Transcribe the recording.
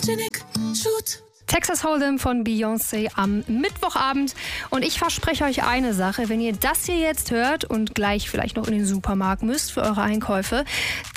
Photogenic Shoot. Texas Hold'em von Beyoncé am Mittwochabend. Und ich verspreche euch eine Sache, wenn ihr das hier jetzt hört und gleich vielleicht noch in den Supermarkt müsst für eure Einkäufe,